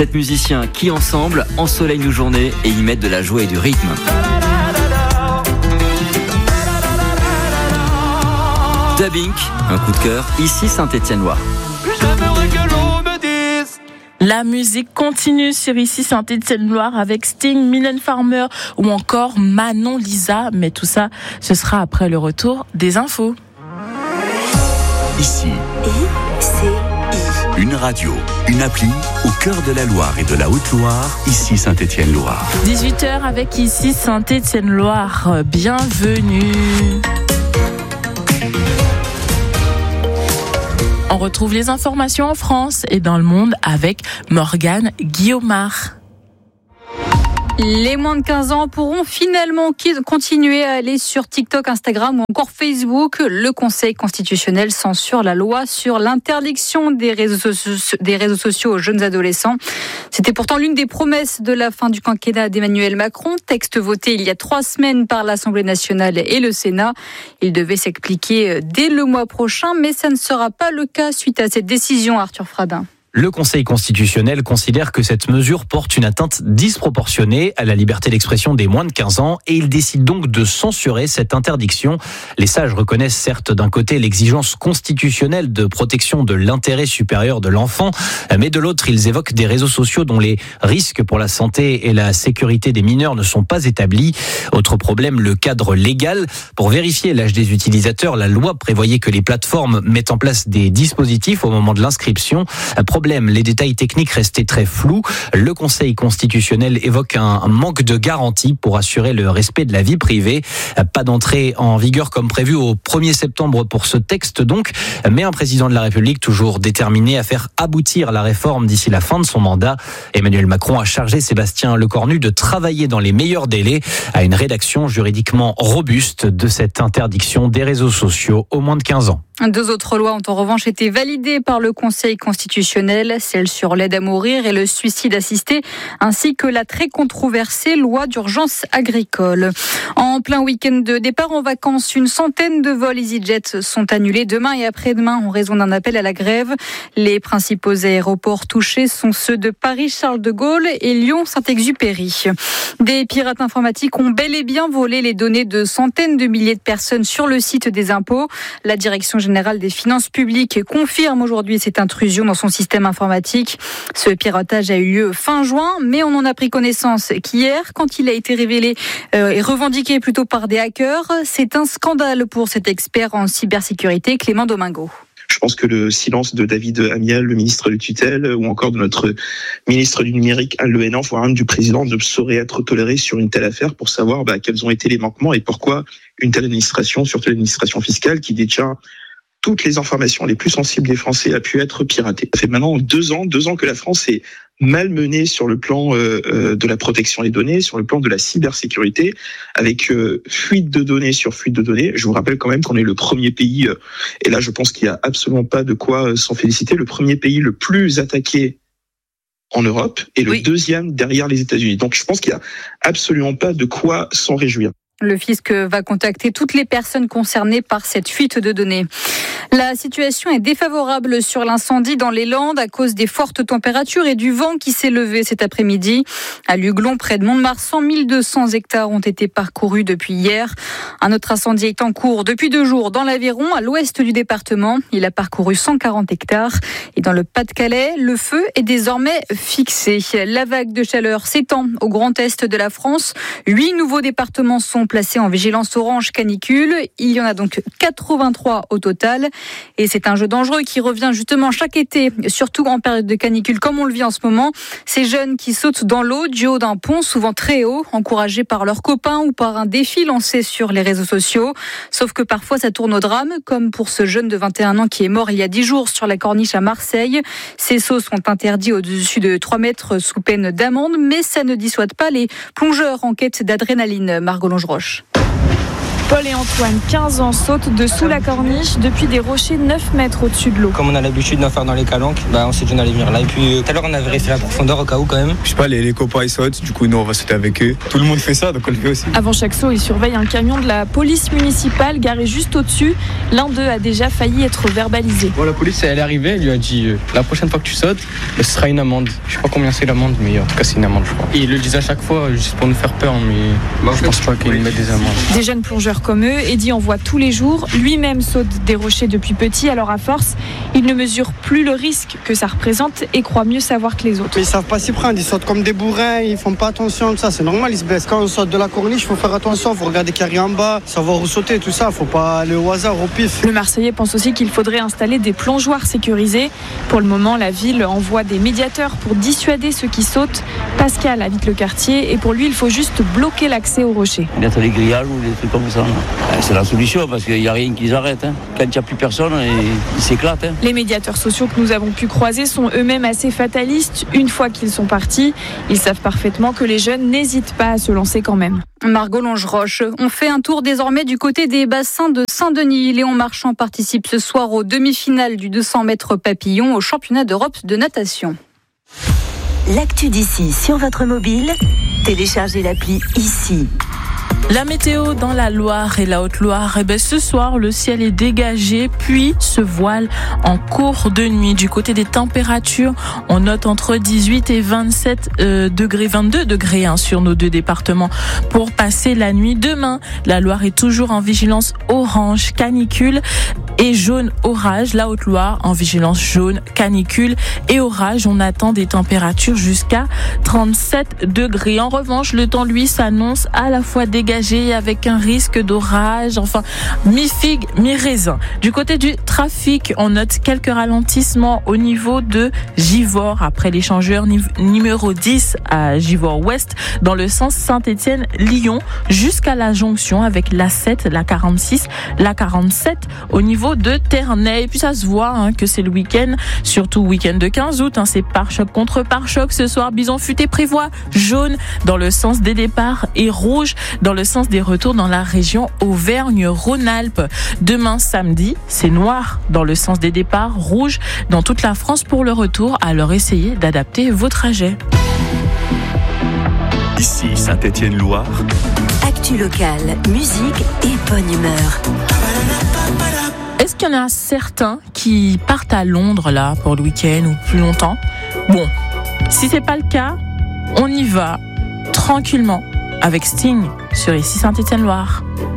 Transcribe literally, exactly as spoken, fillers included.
Sept musiciens qui ensemble ensoleillent nos journées et y mettent de la joie et du rythme. Dubbing, un coup de cœur, ici Saint-Étienne-Loire. La musique continue sur ici Saint-Étienne-Loire avec Sting, Mylène Farmer ou encore Manon Lisa. Mais tout ça, ce sera après le retour des infos. Ici, I C I. Une radio, une appli au cœur de la Loire et de la Haute-Loire, ici Saint-Étienne-Loire. dix-huit heures avec ici Saint-Étienne-Loire. Bienvenue. On retrouve les informations en France et dans le monde avec Morgane Guillaumard. Les moins de quinze ans pourront finalement continuer à aller sur TikTok, Instagram ou encore Facebook. Le Conseil constitutionnel censure la loi sur l'interdiction des réseaux, so- des réseaux sociaux aux jeunes adolescents. C'était pourtant l'une des promesses de la fin du quinquennat d'Emmanuel Macron. Texte voté il y a trois semaines par l'Assemblée nationale et le Sénat. Il devait s'appliquer dès le mois prochain, mais ça ne sera pas le cas suite à cette décision, Arthur Fradin. Le Conseil constitutionnel considère que cette mesure porte une atteinte disproportionnée à la liberté d'expression des moins de quinze ans et il décide donc de censurer cette interdiction. Les sages reconnaissent certes d'un côté l'exigence constitutionnelle de protection de l'intérêt supérieur de l'enfant, mais de l'autre ils évoquent des réseaux sociaux dont les risques pour la santé et la sécurité des mineurs ne sont pas établis. Autre problème, le cadre légal. Pour vérifier l'âge des utilisateurs, la loi prévoyait que les plateformes mettent en place des dispositifs au moment de l'inscription. Problème, les détails techniques restaient très flous. Le Conseil constitutionnel évoque un manque de garantie pour assurer le respect de la vie privée. Pas d'entrée en vigueur comme prévu au premier septembre pour ce texte donc, mais un président de la République toujours déterminé à faire aboutir la réforme d'ici la fin de son mandat. Emmanuel Macron a chargé Sébastien Lecornu de travailler dans les meilleurs délais à une rédaction juridiquement robuste de cette interdiction des réseaux sociaux aux moins de quinze ans. Deux autres lois ont en revanche été validées par le Conseil constitutionnel, celle sur l'aide à mourir et le suicide assisté, ainsi que la très controversée loi d'urgence agricole. En plein week-end de départ en vacances, une centaine de vols EasyJet sont annulés demain et après-demain en raison d'un appel à la grève. Les principaux aéroports touchés sont ceux de Paris-Charles de Gaulle et Lyon-Saint-Exupéry. Des pirates informatiques ont bel et bien volé les données de centaines de milliers de personnes sur le site des impôts. La direction générale des finances publiques confirme aujourd'hui cette intrusion dans son système informatique. Ce piratage a eu lieu fin juin, mais on en a pris connaissance qu'hier, quand il a été révélé euh, et revendiqué plutôt par des hackers. C'est un scandale pour cet expert en cybersécurité, Clément Domingo. Je pense que le silence de David Amiel, le ministre de tutelle, ou encore de notre ministre du numérique, Anne Le Hénan, voire même du président, ne saurait être toléré sur une telle affaire pour savoir bah, quels ont été les manquements et pourquoi une telle administration, surtout l'administration fiscale, qui détient toutes les informations les plus sensibles des Français, a pu être piratée. Ça fait maintenant deux ans, deux ans que la France est malmenée sur le plan euh, euh, de la protection des données, sur le plan de la cybersécurité, avec euh, fuite de données sur fuite de données. Je vous rappelle quand même qu'on est le premier pays, euh, et là je pense qu'il n'y a absolument pas de quoi euh, s'en féliciter, le premier pays le plus attaqué en Europe et le oui. deuxième derrière les États-Unis. Donc je pense qu'il n'y a absolument pas de quoi s'en réjouir. Le fisc va contacter toutes les personnes concernées par cette fuite de données. La situation est défavorable sur l'incendie dans les Landes à cause des fortes températures et du vent qui s'est levé cet après-midi. À Luglon, près de Mont-de-Marsan, mille deux cents hectares ont été parcourus depuis hier. Un autre incendie est en cours depuis deux jours dans l'Aveyron, à l'ouest du département. Il a parcouru cent quarante hectares. Et dans le Pas-de-Calais, le feu est désormais fixé. La vague de chaleur s'étend au grand est de la France. Huit nouveaux départements sont placés en vigilance orange canicule. Il y en a donc quatre-vingt-trois au total. Et c'est un jeu dangereux qui revient justement chaque été, surtout en période de canicule comme on le vit en ce moment. Ces jeunes qui sautent dans l'eau du haut d'un pont, souvent très haut, encouragés par leurs copains ou par un défi lancé sur les réseaux sociaux. Sauf que parfois ça tourne au drame, comme pour ce jeune de vingt et un ans qui est mort il y a dix jours sur la corniche à Marseille. Ces sauts sont interdits au-dessus de trois mètres sous peine d'amende, mais ça ne dissuade pas les plongeurs en quête d'adrénaline. Margot Longeroche. Paul et Antoine, quinze ans, sautent dessous la corniche depuis des rochers neuf mètres au-dessus de l'eau. Comme on a l'habitude d'en faire dans les calanques, bah on s'est dit on allait venir là. Et puis tout à l'heure on avait vérifié la profondeur au cas où quand même. Je sais pas, les, les copains ils sautent, du coup nous on va sauter avec eux. Tout le monde fait ça, donc on le fait aussi. Avant chaque saut, ils surveillent un camion de la police municipale garé juste au-dessus. L'un d'eux a déjà failli être verbalisé. Bon, la police elle est arrivée, elle lui a dit euh, la prochaine fois que tu sautes, bah, ce sera une amende. Je sais pas combien c'est l'amende, mais en tout cas c'est une amende je crois. Et ils le disent à chaque fois juste pour nous faire peur, mais bah, je pense pas qu'ils nous mettent des amendes. Des jeunes plongeurs comme eux, Eddy en voit tous les jours. Lui-même saute des rochers depuis petit, alors à force, il ne mesure plus le risque que ça représente et croit mieux savoir que les autres. Mais ils savent pas s'y prendre, ils sautent comme des bourrins, ils font pas attention, ça c'est normal, ils se baissent. Quand on saute de la corniche, il faut faire attention, il faut regarder qu'il y a rien en bas, savoir où sauter, tout ça, faut pas aller au hasard, au pif. Le Marseillais pense aussi qu'il faudrait installer des plongeoires sécurisés. Pour le moment, la ville envoie des médiateurs pour dissuader ceux qui sautent. Pascal habite le quartier et pour lui, il faut juste bloquer l'accès aux rochers. Mettre des grillages ou des trucs comme ça. C'est la solution parce qu'il n'y a rien qui les arrête. Hein. Quand il n'y a plus personne, ils s'éclatent. Hein. Les médiateurs sociaux que nous avons pu croiser sont eux-mêmes assez fatalistes. Une fois qu'ils sont partis, ils savent parfaitement que les jeunes n'hésitent pas à se lancer quand même. Margot Longeroche, on fait un tour désormais du côté des bassins de Saint-Denis. Léon Marchand participe ce soir aux demi-finales du deux cents mètres papillon au championnat d'Europe de natation. L'actu d'ici sur votre mobile, téléchargez l'appli ici. La météo dans la Loire et la Haute-Loire, eh ben ce soir le ciel est dégagé puis se voile en cours de nuit. Du côté des températures, on note entre dix-huit et vingt-sept euh, degrés, vingt-deux degrés hein, sur nos deux départements pour passer la nuit. Demain, la Loire est toujours en vigilance orange canicule et jaune orage. La Haute-Loire en vigilance jaune canicule et orage. On attend des températures jusqu'à trente-sept degrés. En revanche, le temps lui s'annonce à la fois dégagé avec un risque d'orage, enfin mi-figue, mi-raisin. Du côté du trafic, on note quelques ralentissements au niveau de Givors après l'échangeur numéro dix à Givors-Ouest dans le sens Saint-Étienne-Lyon jusqu'à la jonction avec l'A sept, la quarante-six, la quarante-sept au niveau de Ternay. Et puis ça se voit hein, que c'est le week-end, surtout week-end de quinze août, hein, c'est pare-choc contre pare-choc. Ce soir, Bison Futé prévoit jaune dans le sens des départs et rouge dans le sens des retours dans la région Auvergne-Rhône-Alpes. Demain samedi, c'est noir dans le sens des départs, rouge dans toute la France pour le retour. Alors essayez d'adapter vos trajets. Ici Saint-Étienne-Loire. Actu locale, musique et bonne humeur. Est-ce qu'il y en a certains qui partent à Londres là pour le week-end ou plus longtemps? Bon, si c'est pas le cas, on y va tranquillement avec Sting sur Ici Saint-Étienne-Loire.